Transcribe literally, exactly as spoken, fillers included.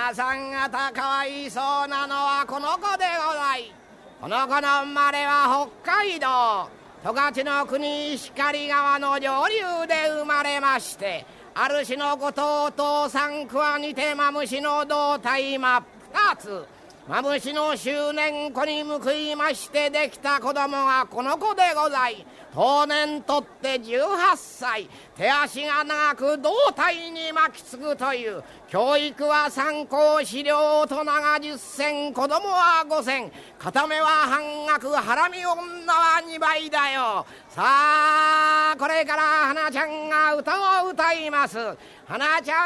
皆さん方かわいそうなのはこの子でござい。この子の生まれは北海道十勝の国石狩川の上流で生まれまして、主のことお父さん桑にてマムシの胴体真っ二つ、マムシの執念子に報いましてできた子供がこの子でござい。当年とってじゅうはっさい、手足が長く胴体に巻きつくという。教育は参考資料、大人がじゅっせん、子供はごせん、片目は半額、ハラミ女はにばいだよ。さあこれから花ちゃんが歌を歌います。花ちゃん